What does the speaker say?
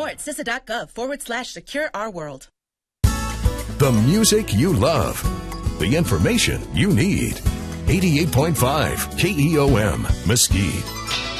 more at CISA.gov/secure our world. The music you love. The information you need. 88.5 KEOM Mesquite.